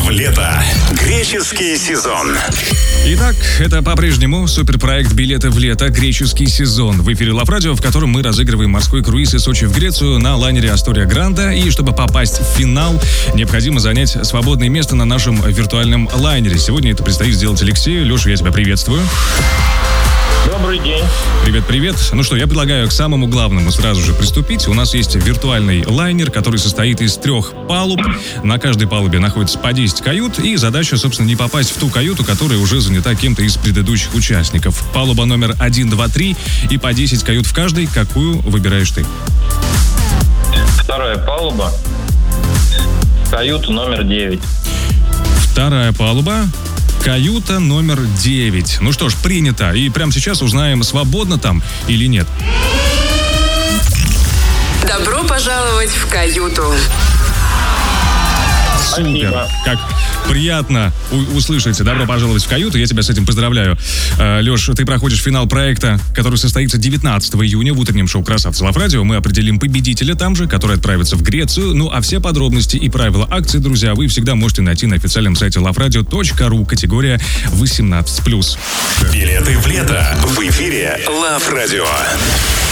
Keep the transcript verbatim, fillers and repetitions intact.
в лето. Греческий сезон. Итак, это по-прежнему суперпроект «Билеты в лето. Греческий сезон». В эфире Лав Радио, в котором мы разыгрываем морской круиз из Сочи в Грецию на лайнере Астория Гранда. И чтобы попасть в финал, необходимо занять свободное место на нашем виртуальном лайнере. Сегодня это предстоит сделать Алексею. Леша, я тебя приветствую. Добрый день. Привет-привет. Ну что, я предлагаю к самому главному сразу же приступить. У нас есть виртуальный лайнер, который состоит из трех палуб. На каждой палубе находится по десять кают. И задача, собственно, не попасть в ту каюту, которая уже занята кем-то из предыдущих участников. Палуба номер один, два, три и по десять кают в каждой. Какую выбираешь ты? Вторая палуба. Каюта номер девять. Вторая палуба. Каюта номер девять. Ну что ж, принято. И прямо сейчас узнаем, свободно там или нет. Добро пожаловать в каюту. Супер. Спасибо. Как приятно у- услышать. Добро пожаловать в каюту. Я тебя с этим поздравляю. Э, Леш, ты проходишь финал проекта, который состоится девятнадцатого июня в утреннем шоу «Красавцы Лав Радио». Мы определим победителя там же, который отправится в Грецию. Ну, а все подробности и правила акции, друзья, вы всегда можете найти на официальном сайте лав радио точка ру, категория восемнадцать плюс. Билеты в лето. В эфире Лав Радио.